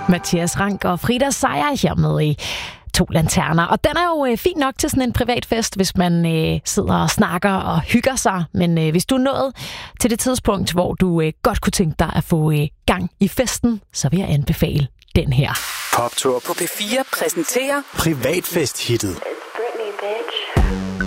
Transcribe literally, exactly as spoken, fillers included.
Mathias Rank og Frida Seier her med i To Lanterner. Og den er jo øh, fin nok til sådan en privatfest, hvis man øh, sidder og snakker og hygger sig. Men øh, hvis du er nået til det tidspunkt, hvor du øh, godt kunne tænke dig at få øh, gang i festen, så vil jeg anbefale den her. Poptur på P fire præsenterer Privatfest-hittet.